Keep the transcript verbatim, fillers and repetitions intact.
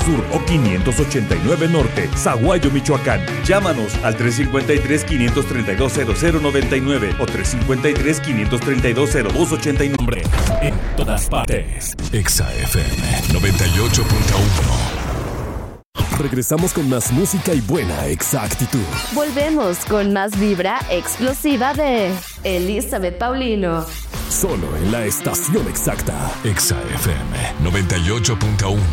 Sur o quinientos ochenta y nueve Norte, Zaguayo, Michoacán. Llámanos al tres cinco tres, quinientos treinta y dos, cero cero noventa y nueve o tres cinco tres, quinientos treinta y dos, cero dos ochenta y nueve. En todas partes. Exa F M noventa y ocho punto uno. Regresamos con más música y buena exactitud. Volvemos con más vibra explosiva de Elizabeth Paulino. Solo en la estación exacta. Exa F M noventa y ocho punto uno.